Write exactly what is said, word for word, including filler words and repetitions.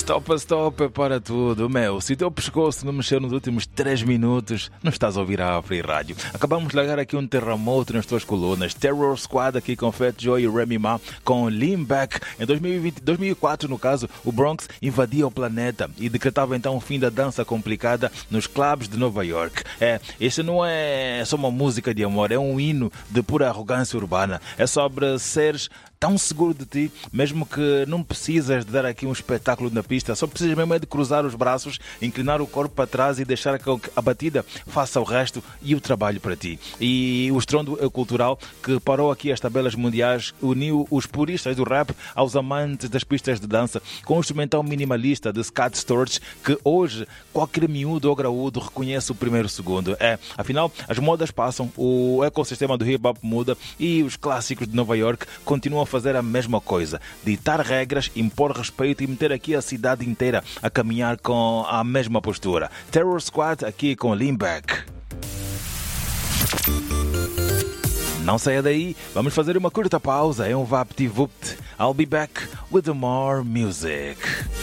Stop, stop, para tudo. Meu, se o teu pescoço não mexeu nos últimos três minutos, não estás a ouvir a Afri Rádio. Acabamos de largar aqui um terremoto nas tuas colunas. Terror Squad aqui com Fat Joe e Remy Ma com Lean Back. Em dois mil e vinte, dois mil e quatro, no caso, o Bronx invadia o planeta e decretava então o fim da dança complicada nos clubes de Nova York. É, este não é só uma música de amor, é um hino de pura arrogância urbana. É sobre seres tão seguro de ti, mesmo que não precisas de dar aqui um espetáculo na pista, só precisas mesmo é de cruzar os braços, inclinar o corpo para trás e deixar que a batida faça o resto e o trabalho para ti. E o estrondo cultural que parou aqui as tabelas mundiais uniu os puristas do rap aos amantes das pistas de dança com um instrumental minimalista de Scott Storch que hoje qualquer miúdo ou graúdo reconhece o primeiro segundo. É, afinal, as modas passam, o ecossistema do hip-hop muda e os clássicos de Nova York continuam a fazer a mesma coisa, ditar regras, impor respeito e meter aqui a cidade inteira a caminhar com a mesma postura. Terror Squad aqui com Lean Back. Não saia daí, vamos fazer uma curta pausa, é um vapt-vupt. I'll be back with more music.